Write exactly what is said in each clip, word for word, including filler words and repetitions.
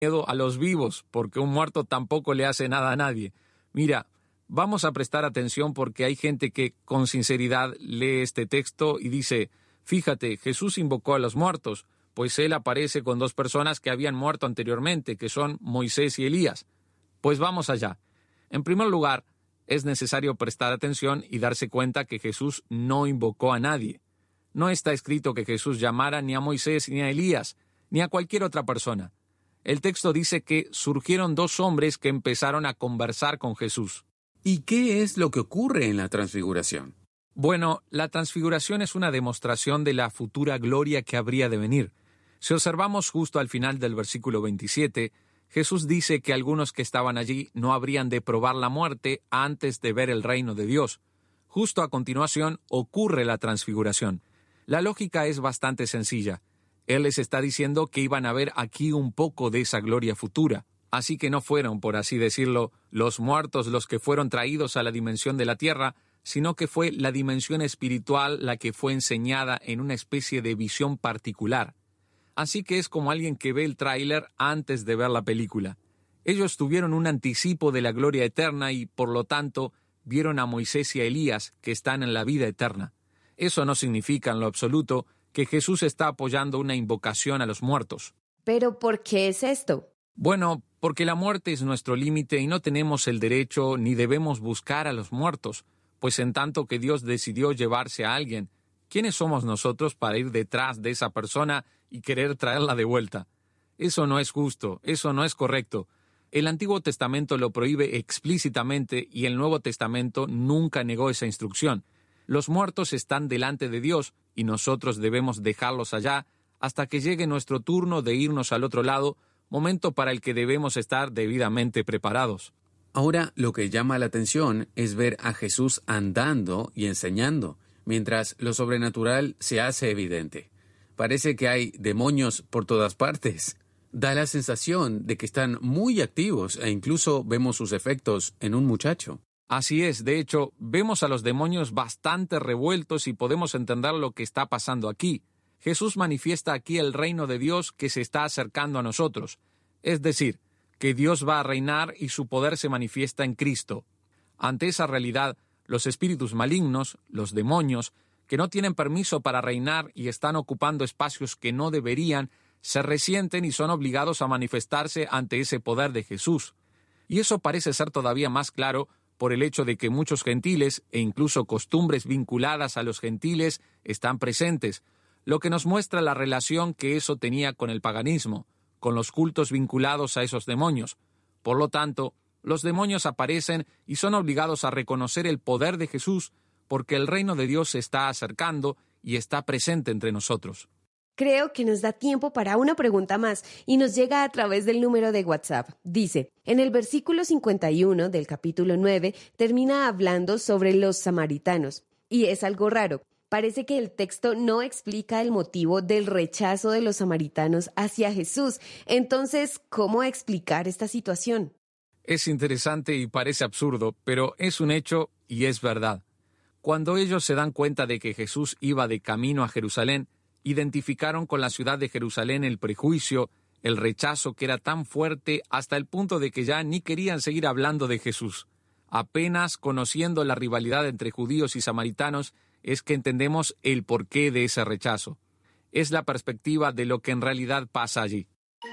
miedo a los vivos, porque un muerto tampoco le hace nada a nadie. Mira, vamos a prestar atención porque hay gente que con sinceridad lee este texto y dice, fíjate, Jesús invocó a los muertos, pues él aparece con dos personas que habían muerto anteriormente, que son Moisés y Elías. Pues vamos allá. En primer lugar, es necesario prestar atención y darse cuenta que Jesús no invocó a nadie. No está escrito que Jesús llamara ni a Moisés ni a Elías, ni a cualquier otra persona. El texto dice que surgieron dos hombres que empezaron a conversar con Jesús. ¿Y qué es lo que ocurre en la transfiguración? Bueno, la transfiguración es una demostración de la futura gloria que habría de venir. Si observamos justo al final del versículo veintisiete, Jesús dice que algunos que estaban allí no habrían de probar la muerte antes de ver el reino de Dios. Justo a continuación ocurre la transfiguración. La lógica es bastante sencilla. Él les está diciendo que iban a ver aquí un poco de esa gloria futura. Así que no fueron, por así decirlo, los muertos los que fueron traídos a la dimensión de la tierra, sino que fue la dimensión espiritual la que fue enseñada en una especie de visión particular. Así que es como alguien que ve el tráiler antes de ver la película. Ellos tuvieron un anticipo de la gloria eterna y, por lo tanto, vieron a Moisés y a Elías que están en la vida eterna. Eso no significa en lo absoluto que Jesús está apoyando una invocación a los muertos. ¿Pero por qué es esto? Bueno, porque la muerte es nuestro límite y no tenemos el derecho ni debemos buscar a los muertos, pues en tanto que Dios decidió llevarse a alguien, ¿quiénes somos nosotros para ir detrás de esa persona y querer traerla de vuelta? Eso no es justo, eso no es correcto. El Antiguo Testamento lo prohíbe explícitamente y el Nuevo Testamento nunca negó esa instrucción. Los muertos están delante de Dios y nosotros debemos dejarlos allá hasta que llegue nuestro turno de irnos al otro lado, momento para el que debemos estar debidamente preparados. Ahora, lo que llama la atención es ver a Jesús andando y enseñando, mientras lo sobrenatural se hace evidente. Parece que hay demonios por todas partes. Da la sensación de que están muy activos e incluso vemos sus efectos en un muchacho. Así es, de hecho, vemos a los demonios bastante revueltos y podemos entender lo que está pasando aquí. Jesús manifiesta aquí el reino de Dios que se está acercando a nosotros. Es decir, que Dios va a reinar y su poder se manifiesta en Cristo. Ante esa realidad, los espíritus malignos, los demonios, que no tienen permiso para reinar y están ocupando espacios que no deberían, se resienten y son obligados a manifestarse ante ese poder de Jesús. Y eso parece ser todavía más claro por el hecho de que muchos gentiles e incluso costumbres vinculadas a los gentiles están presentes, lo que nos muestra la relación que eso tenía con el paganismo, con los cultos vinculados a esos demonios. Por lo tanto, los demonios aparecen y son obligados a reconocer el poder de Jesús porque el reino de Dios se está acercando y está presente entre nosotros. Creo que nos da tiempo para una pregunta más y nos llega a través del número de WhatsApp. Dice, en el versículo cincuenta y uno del capítulo nueve termina hablando sobre los samaritanos. Y es algo raro. Parece que el texto no explica el motivo del rechazo de los samaritanos hacia Jesús. Entonces, ¿cómo explicar esta situación? Es interesante y parece absurdo, pero es un hecho y es verdad. Cuando ellos se dan cuenta de que Jesús iba de camino a Jerusalén, identificaron con la ciudad de Jerusalén el prejuicio, el rechazo que era tan fuerte hasta el punto de que ya ni querían seguir hablando de Jesús. Apenas conociendo la rivalidad entre judíos y samaritanos, es que entendemos el porqué de ese rechazo. Es la perspectiva de lo que en realidad pasa allí.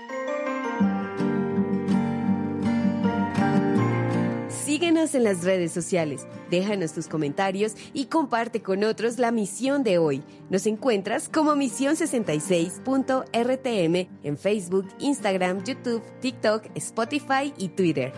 Síguenos en las redes sociales, déjanos tus comentarios y comparte con otros la misión de hoy. Nos encuentras como misión sesenta y seis punto R T M en Facebook, Instagram, YouTube, TikTok, Spotify y Twitter.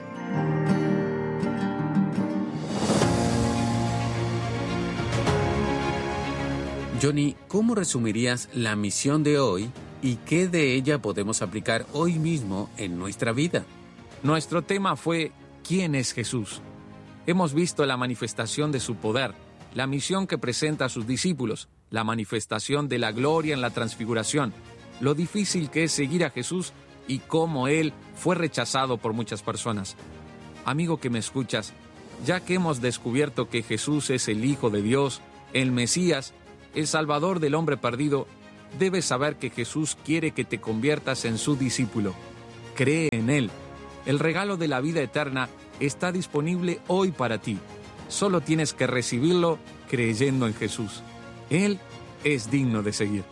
Johnny, ¿cómo resumirías la misión de hoy y qué de ella podemos aplicar hoy mismo en nuestra vida? Nuestro tema fue ¿quién es Jesús? Hemos visto la manifestación de su poder, la misión que presenta a sus discípulos, la manifestación de la gloria en la transfiguración, lo difícil que es seguir a Jesús y cómo Él fue rechazado por muchas personas. Amigo que me escuchas, ya que hemos descubierto que Jesús es el Hijo de Dios, el Mesías, el Salvador del hombre perdido, debes saber que Jesús quiere que te conviertas en su discípulo. Cree en Él. El regalo de la vida eterna está disponible hoy para ti. Solo tienes que recibirlo creyendo en Jesús. Él es digno de seguir.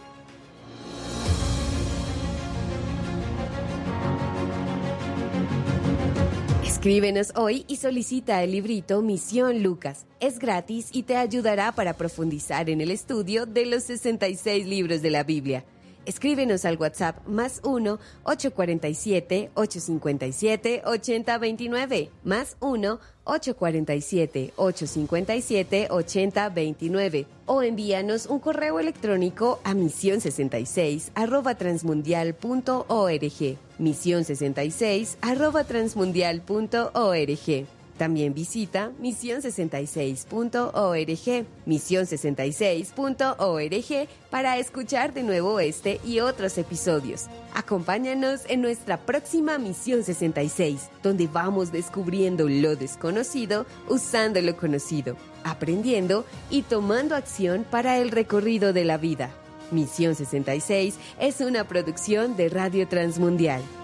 Escríbenos hoy y solicita el librito Misión Lucas. Es gratis y te ayudará para profundizar en el estudio de los sesenta y seis libros de la Biblia. Escríbenos al WhatsApp más uno ocho cuatro siete ocho cinco siete ocho cero dos nueve, más uno ocho cuatro siete ocho cinco siete ocho cero dos nueve, o envíanos un correo electrónico a misión sesenta y seis arroba transmundial punto org, misión sesenta y seis arroba transmundial punto org. También visita misión sesenta y seis punto org, misión sesenta y seis punto org, para escuchar de nuevo este y otros episodios. Acompáñanos en nuestra próxima Misión sesenta y seis, donde vamos descubriendo lo desconocido usando lo conocido, aprendiendo y tomando acción para el recorrido de la vida. Misión sesenta y seis es una producción de Radio Transmundial.